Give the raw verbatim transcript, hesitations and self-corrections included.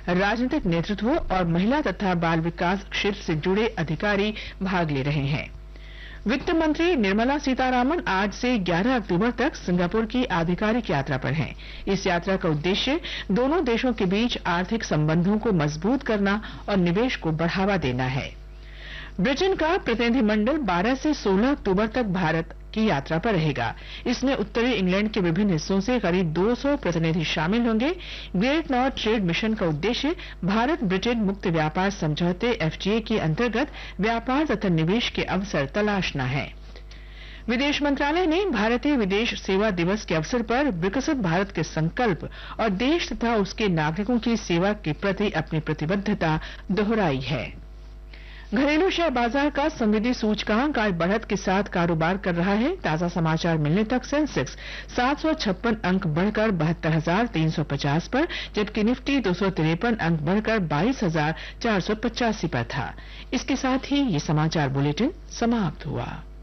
राजनीतिक नेतृत्व और महिला तथा बाल विकास क्षेत्र से जुड़े अधिकारी भाग ले रहे हैं। वित्त मंत्री निर्मला सीतारामन आज से ग्यारह अक्टूबर तक सिंगापुर की आधिकारिक यात्रा पर हैं। इस यात्रा का उद्देश्य दोनों देशों के बीच आर्थिक संबंधों को मजबूत करना और निवेश को बढ़ावा देना है। ब्रिटेन का प्रतिनिधिमंडल बारह से सोलह अक्टूबर तक भारत की यात्रा पर रहेगा। इसमें उत्तरी इंग्लैंड के विभिन्न हिस्सों से करीब दो सौ प्रतिनिधि शामिल होंगे। ग्रेट नॉर्थ ट्रेड मिशन का उद्देश्य भारत ब्रिटेन मुक्त व्यापार समझौते एफटीए के अंतर्गत व्यापार तथा निवेश के अवसर तलाशना है। विदेश मंत्रालय ने भारतीय विदेश सेवा दिवस के अवसर पर विकसित भारत के संकल्प और देश तथा उसके नागरिकों की सेवा के प्रति अपनी प्रतिबद्धता दोहराई है। घरेलू शेयर बाजार का संवेदी सूचकांक आज बढ़त के साथ कारोबार कर रहा है। ताजा समाचार मिलने तक सेंसेक्स सात सौ छप्पन अंक बढ़कर बहत्तर हजार तीन सौ पचास पर, जबकि निफ्टी दो सौ तिरपन अंक बढ़कर बाईस हजार चार सौ पचासी पर था। इसके साथ ही ये समाचार बुलेटिन समाप्त हुआ।